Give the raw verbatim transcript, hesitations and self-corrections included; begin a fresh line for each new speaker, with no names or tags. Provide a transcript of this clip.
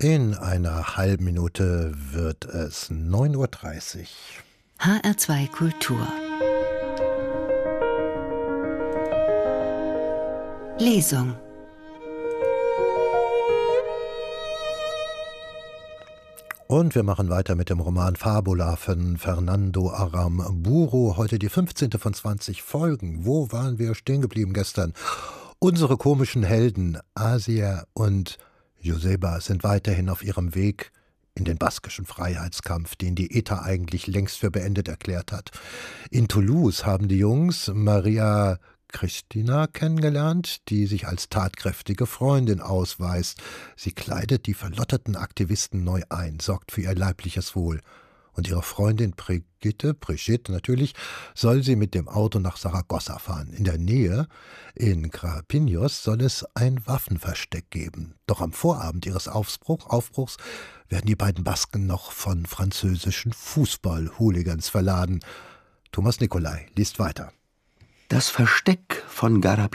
In einer halben Minute wird es neun Uhr dreißig.
H R zwei Kultur. Lesung.
Und wir machen weiter mit dem Roman Fabula von Fernando Aramburu. Heute die fünfzehnte von zwanzig Folgen. Wo waren wir stehen geblieben gestern? Unsere komischen Helden Asia und Joseba sind weiterhin auf ihrem Weg in den baskischen Freiheitskampf, den die E T A eigentlich längst für beendet erklärt hat. In Toulouse haben die Jungs Maria Cristina kennengelernt, die sich als tatkräftige Freundin ausweist. Sie kleidet die verlotterten Aktivisten neu ein, sorgt für ihr leibliches Wohl. Und ihre Freundin Brigitte, Brigitte natürlich, soll sie mit dem Auto nach Saragossa fahren. In der Nähe, in Grapinos, soll es ein Waffenversteck geben. Doch am Vorabend ihres Aufbruch, Aufbruchs werden die beiden Basken noch von französischen Fußball-Hooligans verladen. Thomas Nicolai liest weiter.
Das Versteck von Garabin